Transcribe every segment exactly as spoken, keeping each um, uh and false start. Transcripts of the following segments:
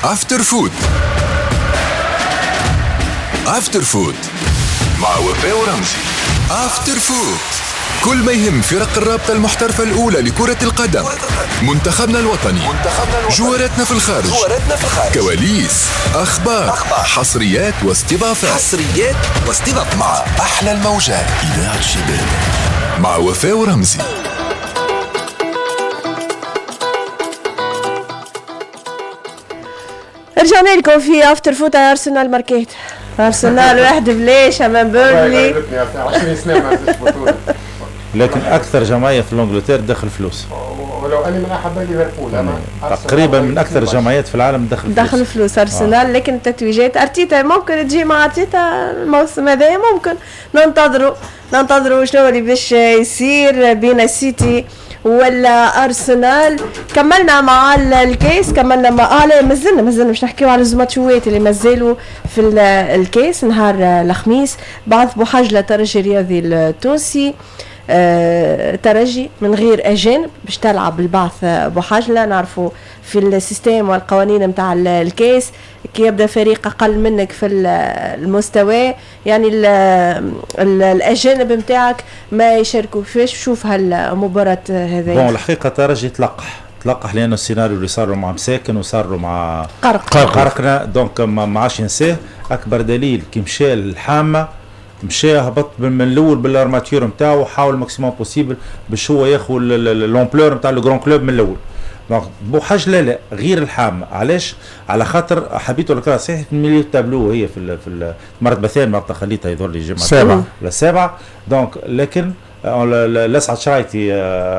افتر فوت. افتر فوت مع وفاء ورمزي. افتر فوت، كل ما يهم فرق الرابطة المحترفة الأولى لكرة القدم، منتخبنا الوطني، جواراتنا في الخارج، كواليس، أخبار، حصريات واستضافات حصريات واستضافات مع أحلى الموجات. إذاعة الشباب مع وفاء ورمزي. رجعنا لكم في افتر فوت على ارسنال ماركيت. ارسنال واحد بليش امام بيرنلي. عشرين سنه ما عندوش بطوله، لكن اكثر جمعيه في الانجلترا دخل فلوس، ولو اني من احب ليفربول انا تقريبا من اكثر الجمعيات في العالم دخل فلوس دخل فلوس ارسنال. آه. لكن التتويجات ارتيتا ممكن تجي مع ارتيتا الموسم هذا، ممكن ننتظروا ننتظروا شنو اللي باش يصير بين السيتي ولا ارسنال. كملنا مع الكيس، كملنا مع اه مازلنا مازلنا مش نحكيو على الزماتشوات اللي مازالوا في الكيس نهار الخميس. بعث بوحجله ترجي الرياضي التونسي، آه ترجي من غير اجانب باش تلعب البعث بوحجله. نعرفوا في السيستم والقوانين نتاع الكيس كي يبدا فريق اقل منك في المستوى، يعني ال ال الاجانب نتاعك ما يشاركوا فيش. شوف هالمباراه هذه. بون الحقيقه ترجي تلقح تلقح لانه السيناريو اللي صار مع مساكن وصار مع قرق قرقنا، دونك ما عادش ينساه. اكبر دليل كي مشى الحامه، مشى هبط من الاول بالارماتيور نتاعو وحاول ماكسيموم بوسيبل باش هو ياخذ لومبلور نتاع لو جران كلوب من الاول. دونك بوحاج لا لا غير الحامه. علاش؟ على خاطر حبيتو لك صحيح في الميليو تابلو هي في في المرتبه الثانيه، المرتبه خليتها يظهر لي الجمعه السابعه ولا السابعه. دونك لكن لسعد شرايتي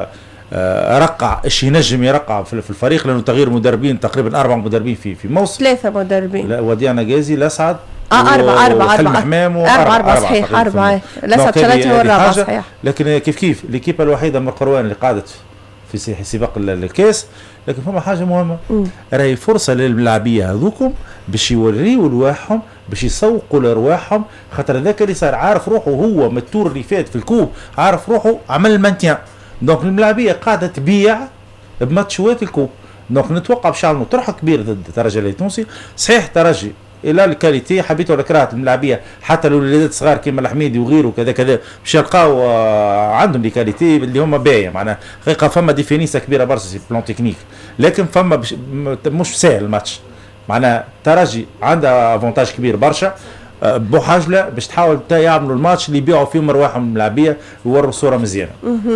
رقع ايش ينجم يرقع في الفريق، لانه تغيير مدربين تقريبا اربع مدربين في في موسم، ثلاثه مدربين. لا وديانا جازي لسعد اه أربعة أربعة أربعة حمام أربعة أربعة صحيح أربعة. لسعد شرايتي هو الرابع صحيح. لكن كيف كيف الكيبه الوحيده من القروان اللي قعدت في سباق الكاس. لكن فما حاجه مهمه، راهي فرصه للملاعبيه هذوكم باش يوريوا رواحهم، باش يسوقوا لرواحهم. خاطر ذاك اللي صار عارف روحه هو من التور اللي فات في الكوب، عارف روحه عمل المانتيان. دونك الملاعبيه قاعده تبيع بماتشوات الكوب. دونك نتوقع باش يعملوا طرح كبير ضد الترجي التونسي. صحيح ترجي الى الكاليتي حبيته ولا كرهت الملاعبيه، حتى لو الولادات صغار كيما الحميدي وغيره كذا كذا باش يلقاو عندهم الكاليتي اللي هما باهيه. معناها حقيقه فما ديفينيسا كبيره برشا في بلان تكنيك، لكن فما بش مش سهل الماتش. معناها ترجي عندها افونتاج كبير برشا بوحاجله باش تحاول يعملوا الماتش اللي يبيعوا فيهم رواحهم الملاعبيه ويوروا صوره مزيانه.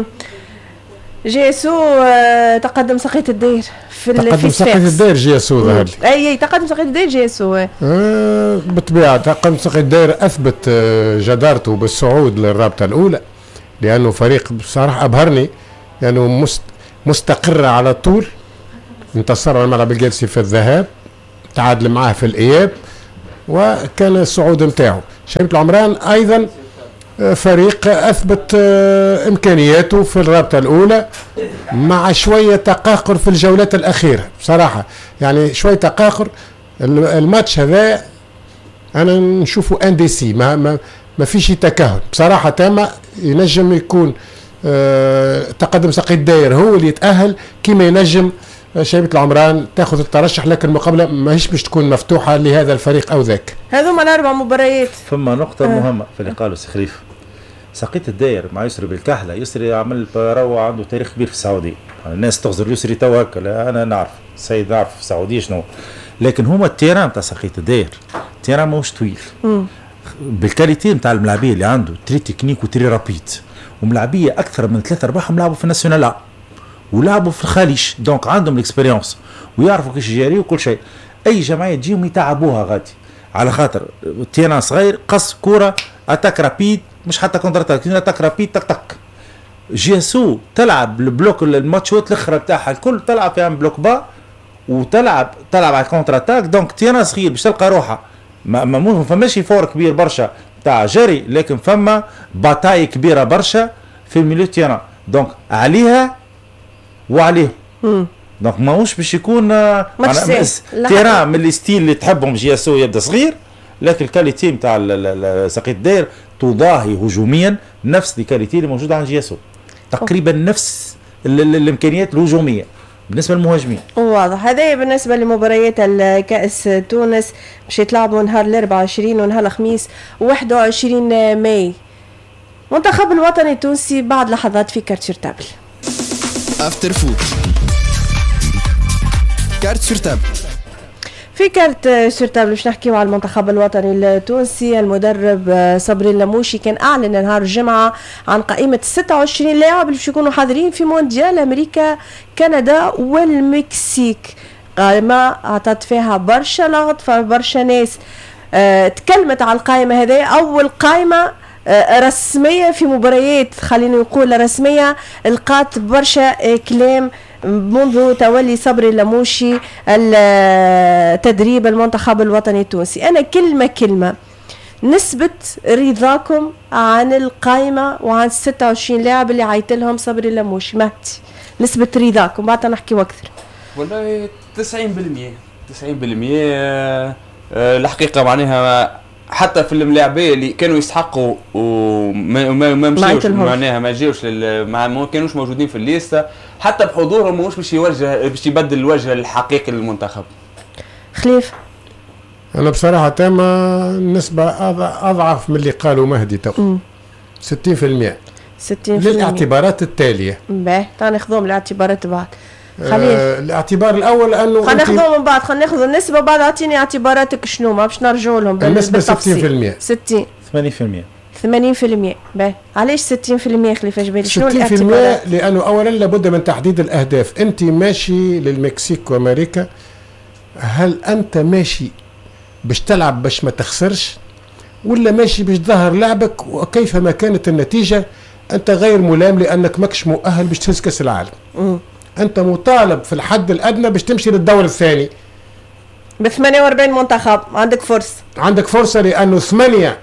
جيسو تقدم سقية الدير في تقدم سقية الدير جيسو ظهر لي. اي اي تقدم سقية الدير جيسو. آه بالطبيعه تقدم سقية الدير اثبت جدارته بالصعود للرابطه الاولى، لانه فريق بصراحه ابهرني، لانه يعني مست مستقر على طول. انتصر على الملعب الجالسي في الذهاب، تعادل معاه في الاياب، وكان الصعود نتاعو. شبيبة العمران ايضا فريق اثبت امكانياته في الرابطه الاولى، مع شويه تقاقر في الجولات الاخيره بصراحه. يعني شويه تقاقر. الماتش هذا انا نشوفه ان دي سي، ما ما, ما فيش تكهن بصراحه تامه. ينجم يكون اه تقدم سقي الداير هو اللي يتاهل، كما ينجم شبيبة العمران تاخذ الترشح، لكن المقابله ماهيش باش تكون مفتوحه لهذا الفريق او ذاك. هذوما الاربع مباريات. فما نقطه آه. مهمه في اللي قالوا سخريف. سقية الداير مع يسري بالكحله. يسري عمل روى عنده تاريخ كبير في السعوديه. الناس تغزر يسري تو هكا، انا نعرف السيد نعرف في السعوديه شنو، لكن هما التيران تاع سقية الداير التيران ماهوش طويل. بالكاليتي نتاع الملاعبيه اللي عنده تري تكنيك وتري رابيد، وملاعبيه اكثر من ثلاثه ارباعهم لعبوا في الناسيونال ولعبوا في الخليج. دونك عندهم الاكسبيريونس ويعرفوا كيفاش يجاريوا وكل شيء. اي جمعيه تجيهم يتعبوها غادي، على خاطر تيران صغير قص كوره اتاك رابيد، مش حتى كونتر اتاك، اتاك رابيد تك تك. جيسو تلعب البلوك الماتشات الاخرى بتاعها الكل تلعب فيها بلوك با، وتلعب تلعب على كونتر اتاك. دونك تيران صغير باش تلقى روحها ما ما فماش فور كبير برشا تاع جري، لكن فما باتاي كبيره برشا في الميليو تيران. دونك عليها وعليه. دونك ماهوش باش يكون تيران من الستيل اللي تحبهم. جيسو يبدا صغير، لكن الكاليتي نتاع سقية الداير تضاهي هجوميا نفس الكاليتي اللي موجوده عند جيسو، تقريبا نفس الامكانيات الهجوميه. بالنسبه للمهاجمين واضح. هذا بالنسبة لمباريات الكأس تونس باش يتلعبوا نهار الأربعة وعشرين ونهار الخميس واحد وعشرين ماي. منتخب الوطني التونسي بعد لحظات في كارت شرتابل. افتر فوت كارت شرتابل. في كارت شرتابل باش نحكيو على المنتخب الوطني التونسي. المدرب صبري اللموشي كان اعلن نهار الجمعه عن قائمه ستة وعشرين لاعب اللي باش يكونوا حاضرين في مونديال امريكا كندا والمكسيك. قائمه اعطت فيها برشا لغط فبرشا ناس أه تكلمت على القائمه هذه. اول قائمه أه رسميه في مباريات خلينا نقول رسميه لقات برشا أه كلام منذ تولي صبري اللموشي التدريب المنتخب الوطني التونسي. أنا كلمة كلمة نسبة رضاكم عن القائمة وعن ستة وعشرين لاعب اللي عيت لهم صبري اللموشي مهدي، نسبة رضاكم بعد نحكي أكثر. والله تسعين بالمئة تسعين بالمئة الحقيقة معناها حتى في الملاعبيه اللي كانوا يستحقوا وما ما مشيوش معناها ما جاوش ما كانوش موجودين في الليسته حتى بحضورهم مش باش يوجه باش يبدل الوجه الحقيقي للمنتخب. خليف انا بصراحه تما النسبه اضعف من اللي قالوا مهدي تو ستين بالمئة ستين بالمئة للاعتبارات التاليه. باهي تعال ناخذهم الاعتبارات بعد. خليل آه الاعتبار الاول انه خلينا ناخذهم من بعد. خلينا ناخذ النسبه بعد. اعطيني اعتباراتك شنو ما باش نرجعوا لهم بالنسبه ستين بالمئة ستين ثمانين بالمئة ثمانين بالمئة. باهي علاش ستين بالمئة خليفه جبالي شنو الاعتبارات؟ ستين بالمئة لانه اولا لابد من تحديد الاهداف. انت ماشي للمكسيك وامريكا، هل انت ماشي باش تلعب باش ما تخسرش ولا ماشي باش تظهر لعبك وكيفما كانت النتيجه انت غير ملام لانك ماكش مؤهل باش تهز كاس العالم. م. انت مطالب في الحد الادنى باش تمشي للدور الثاني ب ثمانية وأربعين منتخب. عندك فرصه عندك فرصه لانه ثمانيه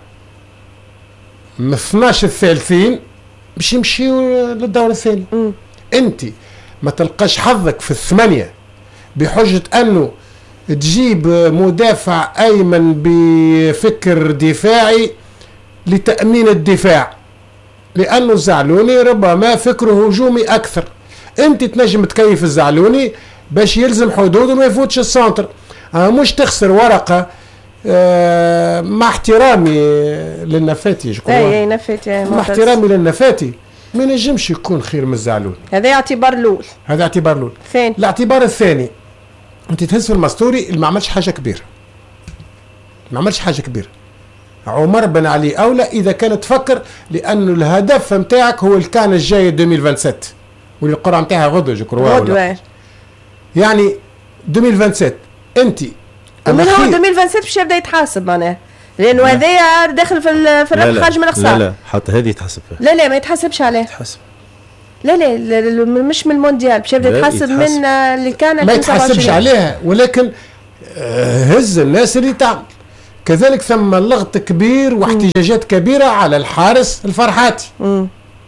من اثناش الثالثين باش يمشيوا للدور الثاني. م. انت ما تلقاش حظك في الثمانيه بحجه انه تجيب مدافع ايمن بفكر دفاعي لتامين الدفاع لانه الزعلوني ربما فكره هجومي اكثر. انت تنجم تكيف الزعلوني باش يلزم حدود وما يفوتش السنتر. أه مش تخسر ورقه. أه مع احترامي للنفاتي اي نفاتي مع احترامي للنفاتي ما ينجمش يكون خير من الزعلوني. هذا اعتبار الاول. هذا اعتبار الاول. ثاني الاعتبار الثاني انت تهز في المستوري اللي ما عملش حاجه كبيره ما عملش حاجه كبيره. عمر بن علي اولى اذا كانت تفكر لانه الهدف نتاعك هو الكان الجاي ألفين وسبعة وعشرين واللي القرعه نتاعها غدوه جو كروا غدوه يعني ألفين وسبعة وعشرين انت من هو ألفين وسبعة وعشرين باش يبدا يتحاسب معناها لانه هذايا داخل في في الربح خارج من الخساره. لا لا حتى هذه يتحسب فيها. لا لا ما يتحسبش عليه. يتحسب لا لا, لا مش من المونديال باش يبدا يتحسب من اللي كان ما يتحسبش عليها ولكن هز الناس اللي تعمل كذلك. ثم لغط كبير واحتجاجات كبيره على الحارس الفرحاتي. م.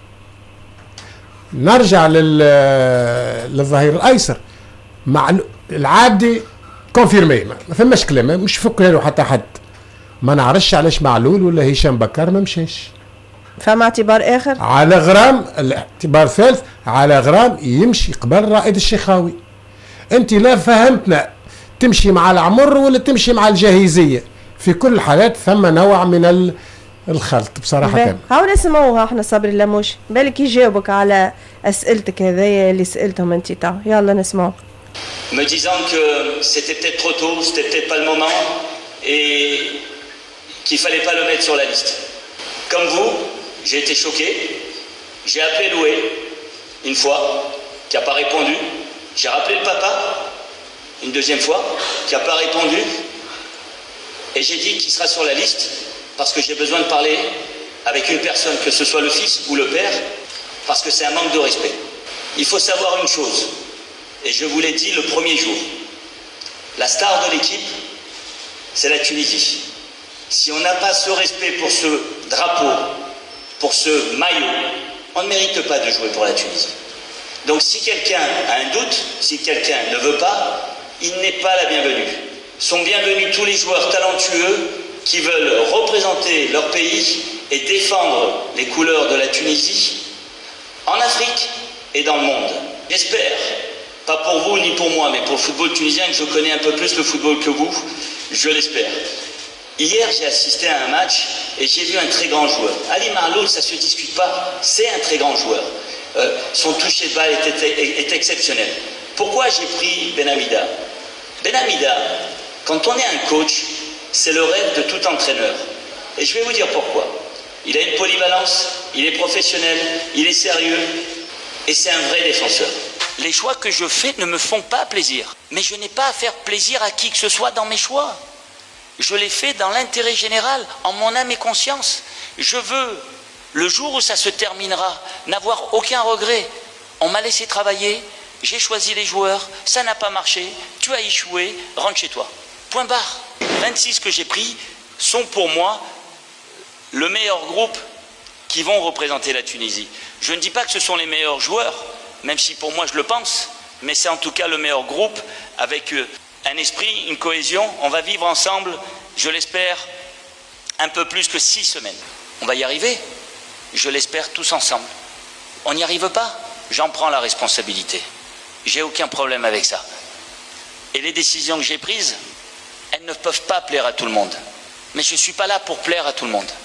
نرجع لل للظهير الايسر مع العابدي كونفيرمي ما فماش كلام مش فك له حتى حد. ما نعرفش علاش معلول ولا هشام بكر ما مشاش. فما اعتبار اخر على غرام الاعتبار الثالث على غرام يمشي قبل رائد الشيخاوي. انت لا فهمتنا تمشي مع العمر ولا تمشي مع الجاهزيه. في كل الحالات ثم نوع من الخلط بصراحه. هاو نسمعوها احنا صبري اللموشي بالك يجاوبك على اسئلتك هذيا اللي سالتهم انت تاع. يلا نسمعوا. Me disant que c'était peut-être trop tôt, c'était peut-être pas le moment et qu'il fallait pas le mettre sur la liste. Comme vous, j'ai été choqué. J'ai appelé Loué une fois, qui n'a pas répondu. J'ai rappelé le papa une deuxième fois, qui n'a pas répondu. Et j'ai dit qu'il sera sur la liste parce que j'ai besoin de parler avec une personne, que ce soit le fils ou le père, parce que c'est un manque de respect. Il faut savoir une chose, et je vous l'ai dit le premier jour, la star de l'équipe, c'est la Tunisie. Si on n'a pas ce respect pour ce drapeau, pour ce maillot, on ne mérite pas de jouer pour la Tunisie. Donc si quelqu'un a un doute, si quelqu'un ne veut pas, il n'est pas la bienvenue. Sont bienvenus tous les joueurs talentueux qui veulent représenter leur pays et défendre les couleurs de la Tunisie en Afrique et dans le monde. J'espère Pas pour vous ni pour moi, mais pour le football tunisien, que je connais un peu plus le football que vous, je l'espère. Hier, j'ai assisté à un match et j'ai vu un très grand joueur. Ali Marloul, ça ne se discute pas, c'est un très grand joueur. Euh, son toucher de balle est, est, est exceptionnel. Pourquoi j'ai pris Benhamida? Benhamida, quand on est un coach, c'est le rêve de tout entraîneur. Et je vais vous dire pourquoi. Il a une polyvalence, il est professionnel, il est sérieux et c'est un vrai défenseur. Les choix que je fais ne me font pas plaisir. Mais je n'ai pas à faire plaisir à qui que ce soit dans mes choix. Je les fais dans l'intérêt général, en mon âme et conscience. Je veux, le jour où ça se terminera, n'avoir aucun regret. On m'a laissé travailler, j'ai choisi les joueurs, ça n'a pas marché, tu as échoué, rentre chez toi. Point barre. vingt-six que j'ai pris sont pour moi le meilleur groupe qui vont représenter la Tunisie. Je ne dis pas que ce sont les meilleurs joueurs, même si pour moi je le pense, mais c'est en tout cas le meilleur groupe avec un esprit, une cohésion. On va vivre ensemble, je l'espère, un peu plus que six semaines. On va y arriver, je l'espère tous ensemble. On n'y arrive pas, j'en prends la responsabilité. J'ai aucun problème avec ça. Et les décisions que j'ai prises, elles ne peuvent pas plaire à tout le monde. Mais je ne suis pas là pour plaire à tout le monde.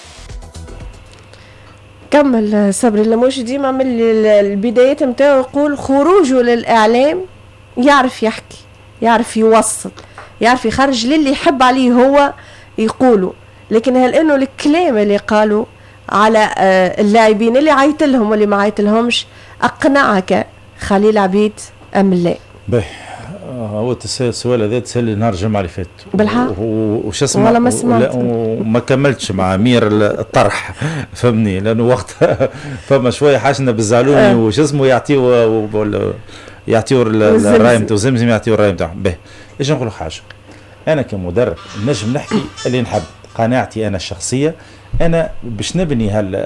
كمل صبري اللموشي ديما من البدايات نتاعو يقول خروجه للإعلام يعرف يحكي، يعرف يوصل، يعرف يخرج للي يحب عليه هو يقوله. لكن هل انه الكلام اللي قالوا على اللاعبين اللي عيط لهم واللي ما عيط لهمش اقنعك خليل عبيد ام لا؟ باهي هو السؤال هذا تسالي نهار الجمعه اللي فات بالحق وش اسمه ولا ما سمعت وما كملتش مع امير الطرح فهمني لانه وقتها فما شويه حاشنا بالزعلوني وش اسمه يعطيو يعطيو الراي نتاعو زمزم يعطيو الراي نتاعهم. باهي ايش نقول لك حاجه، انا كمدرب نجم نحكي اللي نحب، قناعتي انا الشخصيه انا باش نبني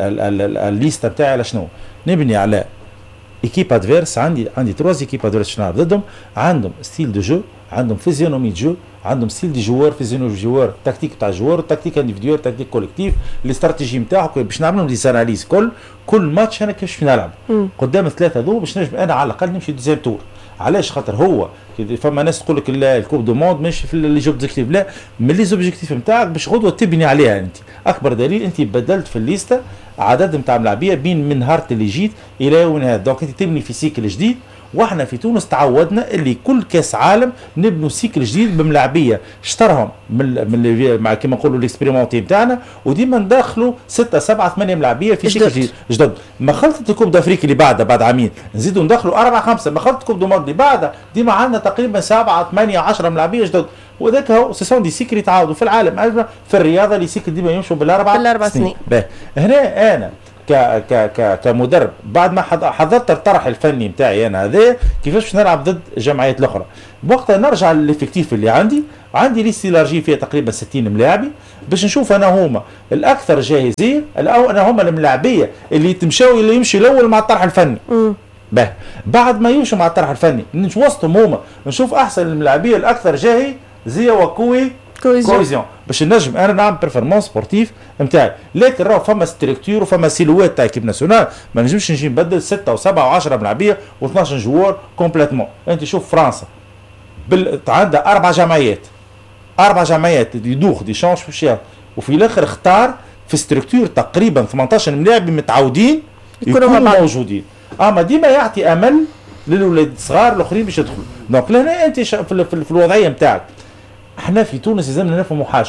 هالليسته بتاعي على شنو؟ نبني على ايكيب ادفيرس. عندي عندي تروز ايكيب ادفيرس شنو ضدهم، عندهم ستيل دو جو، عندهم فيزيونومي جو، عندهم ستيل دي جوار، فيزيونومي جوار، تكتيك تاع جوار، تكتيك انديفيديوال، تكتيك كوليكتيف، الاستراتيجي نتاعو باش نعملوا دي ساناليز كل كل ماتش انا كيفاش نلعب قدام الثلاثه ذو باش نجم انا على الاقل نمشي دوزيام تور. علاش؟ خاطر هو فما ناس تقول لك الكوب دو موند ماشي في لي زوبجيكتيف، لا من لي زوبجيكتيف نتاعك باش غدوه تبني عليها انت. اكبر دليل انت بدلت في الليسته عدد نتاع ملاعبيه بين من نهار اللي جيت الى يوم هذا، دونك انت تبني في سيكل جديد. واحنا في تونس تعودنا اللي كل كاس عالم نبنوا سيكل جديد بملاعبيه اشترهم من من مع كما نقولوا الاكسبيريمونتي نتاعنا، وديما ندخلوا ستة سبعة ثمانية ملاعبيه في سيكل جديد جدد. ما خلطت الكوب دافريك اللي بعدها بعد عامين نزيدوا ندخلوا أربعة خمسة، ما خلطت الكوب دو موند اللي بعدها ديما عندنا تقريبا سبعة ثمانية عشرة ملاعبيه جدد. وذاك هو سيسون دي سيكل يتعاودوا في العالم، في الرياضه اللي سيكل ديما يمشوا بالاربع بالاربع سنين. سنين. هنا انا ك ك ك كمدرب بعد ما حضرت الطرح الفني نتاعي انا هذا كيفاش باش نلعب ضد الجمعيات الاخرى، وقتها نرجع للافكتيف اللي عندي عندي ليستي لارجي فيها تقريبا ستين ملاعبي باش نشوف انا هما الاكثر جاهزين او انا هما الملاعبيه اللي تمشاو اللي يمشي الاول مع الطرح الفني. باه بعد ما يمشوا مع الطرح الفني نوسطهم هما نشوف احسن الملاعبيه الاكثر جاهزيه وقوي كويزيون باش نجم انا نعمل بيرفورمانس سبورتيف نتاعي. لكن راه فما ستركتور وفما سيلوات تاع ايكيب ناسيونال ما نجمش نجي نبدل ستة وسبعة وعشرة ملاعبيه و12 جوار كومبليتمون. انت شوف فرنسا بال... عندها اربع جمعيات اربع جمعيات يدوخ دي شانش في الشهر، وفي الاخر اختار في ستركتور تقريبا ثمانية عشر ملاعب متعودين يكونوا موجودين. اما ديما يعطي امل للولاد الصغار الاخرين باش يدخلوا. دونك لهنا انت في, في, في الوضعيه نتاعك احنا في تونس لازمنا نفهموا حاجه.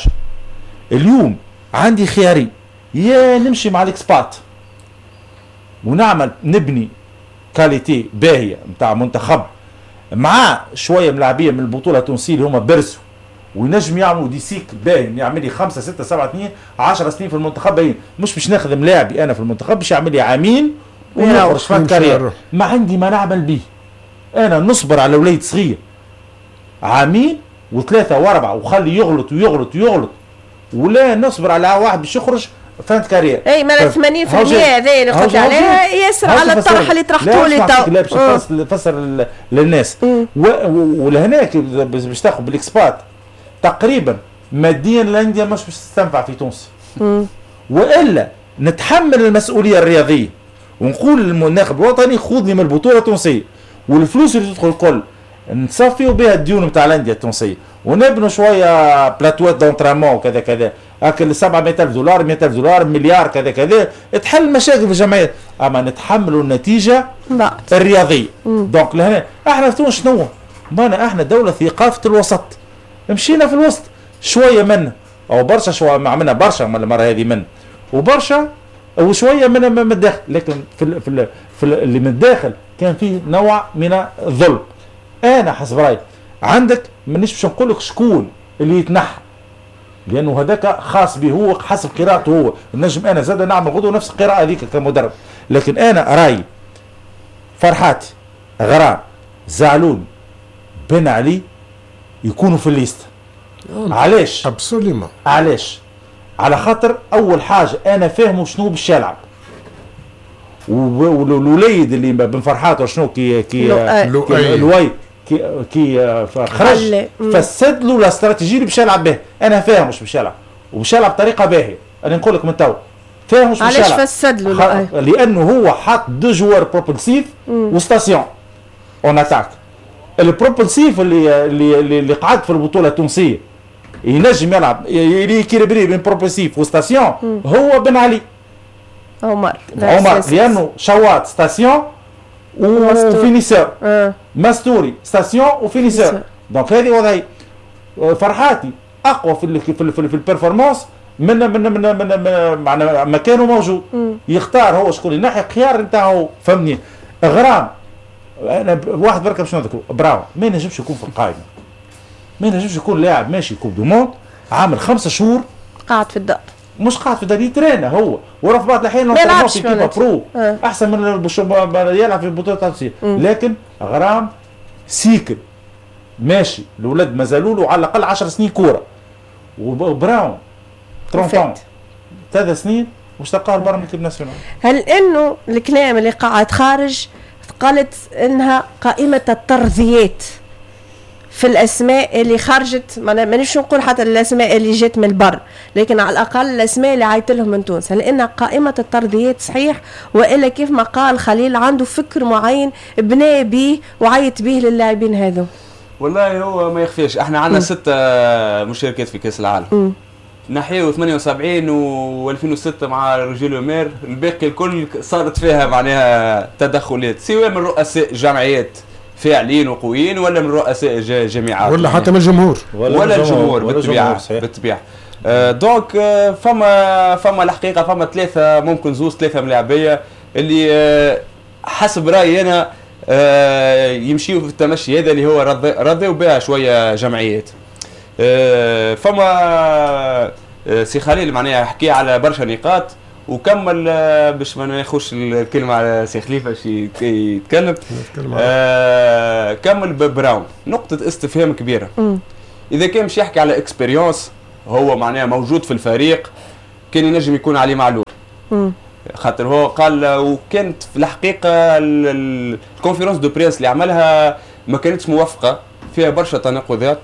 اليوم عندي خيارين، يا نمشي مع الاكسبات ونعمل نبني كاليتي باهيه نتاع منتخب مع شويه ملاعبيه من البطوله التونسيه اللي هما برسوا وينجم يعملوا دي سيك باين يعمل لي خمسة ستة سبعة اثنين عشرة سنين في المنتخب باين، مش باش ناخذ ملاعبي انا في المنتخب باش يعمل لي عامين ونخرج في الكارير. ما عندي ما نعمل به، انا نصبر على وليد صغير عامين وثلاثة وأربعة وخلي يغلط ويغلط ويغلط، ولا نصبر على واحد باش يخرج فانت كارير. اي ما ثمانين بالمئة هذا اللي قلت عليها ياسر على الطرح اللي طرحتوا لي تو. لا باش نفسر للناس ولهناك باش تاخذ بالاكسبات تقريبا ماديا الانديه مش باش تستنفع في تونس، والا نتحمل المسؤوليه الرياضيه ونقول للناخب الوطني خذني من البطوله التونسيه والفلوس اللي تدخل الكل نصفيو بها الديون نتاع الانديه التونسيه ونبنوا شويه بلاتوات دونترامون وكذا كذا هكا سبعمية ألف دولار مئة ألف دولار مليار كذا كذا تحل مشاكل في الجمعيات اما نتحملوا النتيجه الرياضيه دونك لهنا احنا في تونس شنو مانا احنا دوله ثقافه الوسط مشينا في الوسط شويه من او برشا شويه ما عملنا برشا المره هذه من وبرشا وشويه من من الداخل لكن في ال في, ال في ال اللي من الداخل كان فيه نوع من الظلم. انا حسب رايي عندك مانيش باش نقول لك شكون اللي يتنحى لانه هذاك خاص به هو حسب قراءته هو النجم انا زاد نعمل غدوه نفس القراءه هذيك كمدرب لكن انا رايي فرحاتي غرام زعلون بن علي يكونوا في الليست. علاش؟ ابسوليومون علاش؟ على خاطر اول حاجه انا فاهمه شنو باش يلعب والوليد اللي بن فرحات شنو كي كي لؤي كي كي خرج فسد له الاستراتيجيه اللي باش يلعب بها انا فاهم واش باش يلعب وباش يلعب بطريقه باهيه انا نقول لك من تو فاهم واش باش يلعب علاش فسد له لانه هو حط دو جوار بروبولسيف وستاسيون اون اتاك البروبولسيف اللي اللي اللي قعد في البطوله التونسيه ينجم يلعب يكيربري بين بروبولسيف وستاسيون هو بن علي عمر عمر لانه شواط ستاسيون وفينيسور أه. ماستوري ستاسيون وفينيسور دونك هذه وضعيه فرحاتي اقوى في ال في ال في, ال في البرفورمانس من من من من, من معنا مكانه موجود م. يختار هو شكون ينحي الخيار نتاعو فهمني غرام انا واحد بركه باش نذكروا براو ما ينجمش يكون في القائمه ما ينجمش يكون لاعب ماشي كوب دو موند عامل خمسة شهور قاعد في الدار مش قاعد في الدار يترينا هو ورا في بعض الاحيان ما يلعبش في برو أه. احسن من يلعب في البطوله التونسيه لكن غرام سيكل ماشي الاولاد مازالوا له على الاقل عشر سنين كوره وبراون ثلاثين ثلاث سنين واش تلقاه برا من الكيب ناسيونال. هل انه الكلام اللي قاعد خارج قالت انها قائمه الترضيات في الاسماء اللي خرجت مانيش نقول حتى الاسماء اللي جات من البر لكن على الاقل الاسماء اللي عيط لهم من تونس هل انها قائمه الترضيات صحيح والا كيف ما قال خليل عنده فكر معين بنى به وعيط به للاعبين هذو؟ والله هو ما يخفيش احنا عندنا ستة مشاركات في كاس العالم م. نحيو ثمانية وسبعين و ألفين وستة مع رجيل مير الباقي الكل صارت فيها معناها تدخلات سواء من رؤساء جمعيات فاعلين وقويين ولا من رؤساء جامعات ولا حتى من الجمهور ولا, ولا الجمهور بالطبيعه بالطبيعه آه دونك آه فما فما الحقيقه فما ثلاثه ممكن زوز ثلاثه ملاعبيه اللي آه حسب رايي انا آه يمشيوا في التمشي هذا اللي هو رضيوا بها شويه جمعيات آه فما آه سي خليل معناها حكي على برشا نقاط وكمل باش ما ناخذش الكلمه على سي خليفه باش يتكلم آه كمل ببراون نقطه استفهام كبيره م. اذا كان مش يحكي على اكسبيريونس هو معناها موجود في الفريق كان ينجم يكون عليه معلول م. خاطر هو قال وكانت في الحقيقه الكونفيرنس دو بريس اللي عملها ما كانتش موفقه فيها برشا تناقضات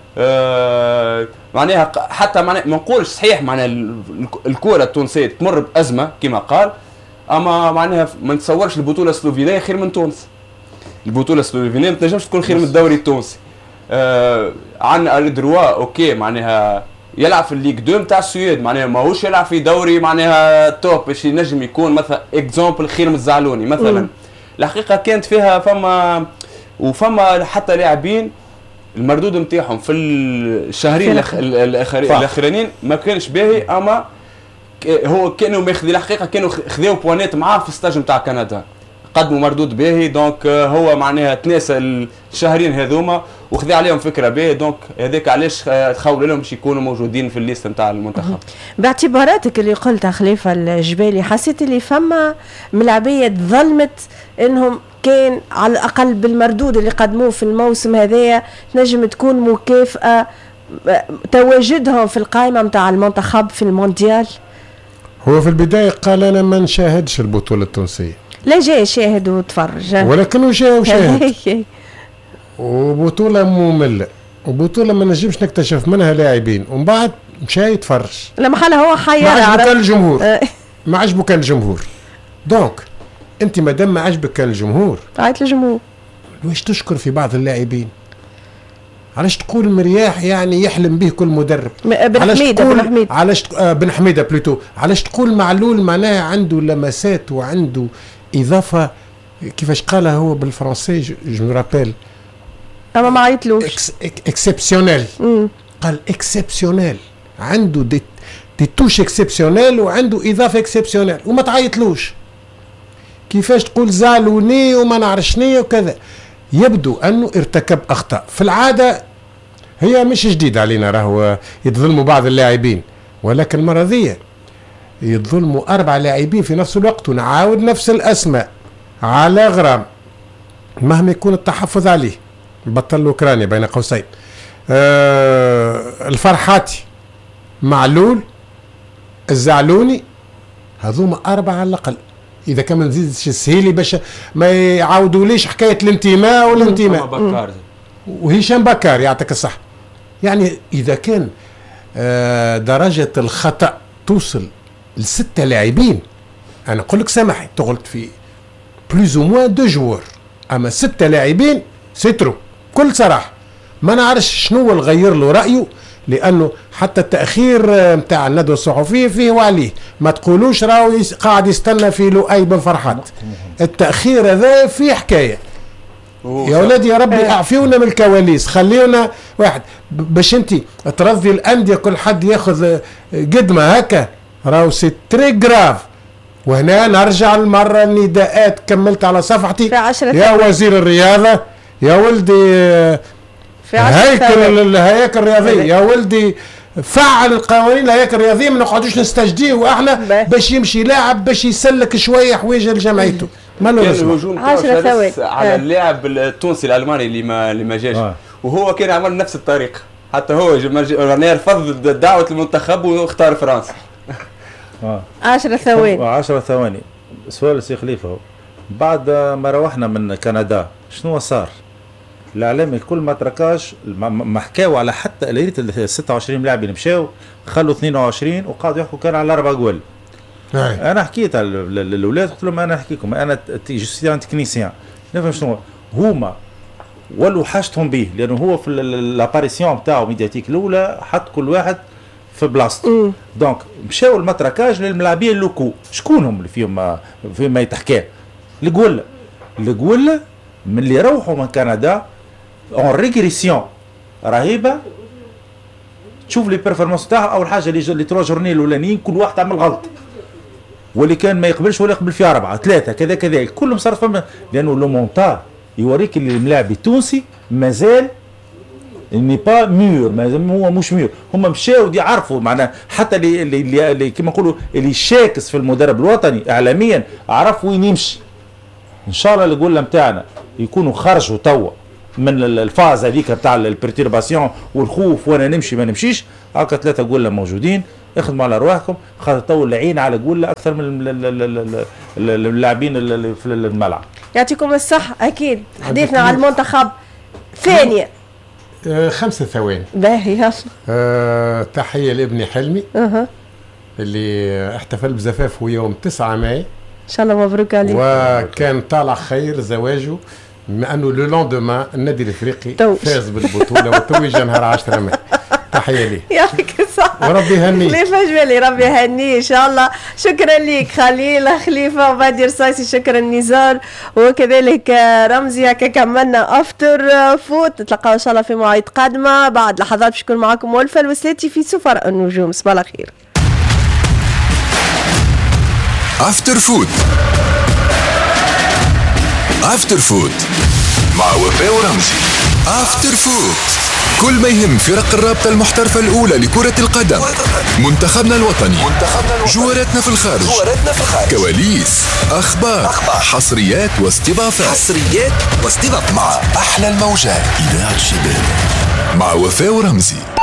آه معناها حتى معناها ما نقولش صحيح معناها الكره التونسيه تمر بازمه كما قال اما معناها ما نتصورش البطوله السلوفينيه خير من تونس البطوله السلوفينيه ما تنجمش تكون خير من الدوري التونسي آه عندنا الدروا اوكي معناها يلعب في الليغ دو نتاع السويد معناها ماهوش يلعب في دوري معناها توب باش ينجم يكون مثلا اكزامبل خير من الزعلوني مثلا الحقيقه كانت فيها فما وفما حتى لاعبين المردود نتاعهم في الشهرين الاخرانيين ما كانش باهي اما هو كانوا ماخذين الحقيقه كانوا خذاو بوانات معاه في الستاج نتاع كندا قدموا مردود باهي دونك هو معناها تناسى الشهرين هذوما وخذا عليهم فكره باهي دونك هذاك علاش تخول لهم باش يكونوا موجودين في الليست نتاع المنتخب. باعتباراتك اللي قلتها خليفه الجبالي حسيت اللي فما ملاعبيه تظلمت انهم كان على الاقل بالمردود اللي قدموه في الموسم هذايا تنجم تكون مكافاه تواجدهم في القائمه نتاع المنتخب في المونديال؟ هو في البدايه قال انا ما نشاهدش البطوله التونسيه لا جاي شاهد وتفرج ولكنه جاي وشاهد وبطوله ممله وبطوله ما نجمش نكتشف منها لاعبين ومن بعد مشى يتفرج لما حاله هو حير ما عجبه كان الجمهور ما عجبه كان الجمهور دونك انت ما دام ما عجبك كان الجمهور عيط للجمهور واش تشكر في بعض اللاعبين علاش تقول مرياح يعني يحلم به كل مدرب؟ بن حميده بن حميده علاش آه بن حميده بلوتو علاش تقول معلول معناها عنده لمسات وعنده اضافه كيفاش قالها هو بالفرنسي جو مي رابيل اما ما عيطلوش اكس اكسبسيونيل قال اكسبسيونيل عنده دي دي توش اكسبسيونيل وعنده اضافه اكسبسيونيل وما تعيطلوش. كيفاش تقول زعلوني وما نعرفش وكذا؟ يبدو انه ارتكب اخطاء في العاده هي مش جديد علينا، راهو يتظلموا بعض اللاعبين، ولكن المره ذي يتظلموا اربع لاعبين في نفس الوقت ونعاود نفس الاسماء على غرام مهما يكون التحفظ عليه. بطل اوكرانيا بين قوسين. أه الفرحاتي معلول الزعلوني هذوما اربعه على الاقل، اذا كان ما نزيدش السهيلي باش ما يعاودوليش حكايه الانتماء والانتماء. وهشام بكار يعطيك الصح. يعني اذا كان أه درجه الخطا توصل لسته لاعبين، انا اقول لك سامحني تغلط في بلوز او موان دو جوور، اما سته لاعبين سترو بكل صراحه. ما نعرفش شنو اللي غير له رايه، لانه حتى التاخير نتاع الندوه الصحفيه فيه وعليه. ما تقولوش راهو قاعد يستنى في لؤي بن فرحات، التاخير هذا فيه حكايه. يا ولادي يا ربي اعفيونا من الكواليس، خليونا واحد باش انت ترضي الانديه كل حد ياخذ قدمه هكا، راهو سي تري جراف. وهنا نرجع المره النداءات كملت على صفحتي يا وزير الرياضه يا ولدي في هيكل الهياكل الرياضيه يا ولدي فعل القوانين الهياكل الرياضيه، ما نقعدوش نستجديه احنا باش يمشي لاعب باش يسلك شويه حوايج لجمعيته. ما له الهجوم على اللاعب التونسي الالماني اللي ما اللي ما جاش آه. وهو كان عمل نفس الطريقه، حتى هو رانير رفض دعوه المنتخب واختار فرنسا. اه عشر ثواني عشر ثواني. سؤال سي خليفه، بعد ما روحنا من كندا شنو صار؟ الاعلام الكل ما تركاش، ما حكاو على حتى ليله ال ستة وعشرين لاعب اللي مشاو، خلوا اثنين وعشرين وقعدوا يحكوا كان على اربع جوال. انا حكيت للاولاد قلت لهم انا نحكيكم انا جو سي ان تكنيسيان نفهم شنو هما ولوا حاجتهم به، لانه هو في لاباريسيون نتاعو ميدياتيك الاولى حط كل واحد في بلاصته. دونك مشاو المتركاج للملاعبيه اللوكو، شكون هم اللي فيهم فيهم ما يتحكى؟ القوله القوله من اللي روحوا من كندا اون ريغريسيون رهيبه. تشوف لي بيرفورمانس تاعها، اول حاجه اللي لي تروا جورني الاولانيين كل واحد عمل غلط، واللي كان ما يقبلش ولا يقبل فيه اربعه ثلاثه كذا كذا كلهم صار فما، لانه لو مونتاج يوريك اللي الملاعب التونسي مازال ني با ميور، مازال هو مش ميور. هم مشاو يعرفوا معناها حتى اللي اللي, اللي كما نقولوا اللي شاكس في المدرب الوطني اعلاميا عرف وين يمشي. ان شاء الله الجوله نتاعنا يكونوا خرجوا توا من الفاز هذيك نتاع البرتيرباسيون والخوف وانا نمشي ما نمشيش. هكا ثلاثه جوله موجودين، اخدموا على ارواحكم، خاطر تو العين على جوله اكثر من اللاعبين اللي في الملعب. يعطيكم الصحه. اكيد حديثنا على المنتخب. ثانيه آه خمسة ثواني. باهي يلا. آه تحيه لابني حلمي اها اللي احتفل بزفافه يوم تسعة ماي. ان شاء الله مبروك عليك. وكان طالع خير زواجه، بما انه لو لوندومان النادي الافريقي فاز بالبطوله وتوج نهار عشرة ماي. تحيه ليه. يعطيك الصحة وربي يهنيه. خليفة جبالي ربي يهنيه ان شاء الله. شكرا لك خليل خليفة وبادر صايسي، شكرا نزار وكذلك رمزي. هكا كملنا افتر فوت، نتلقاو ان شاء الله في مواعيد قادمة. بعد لحظات باش نكون معكم ولفة الوسلاتي في سفر النجوم. صباح الخير. افتر فوت افتر فوت مع وفاء ورمزي. افتر فوت كل ما يهم فرق الرابطة المحترفة الأولى لكرة القدم، منتخبنا الوطني، جواراتنا في الخارج، كواليس، أخبار، حصريات واستضافات حصريات واستضافات مع أحلى الموجات. إذاعة الشباب مع وفاء ورمزي.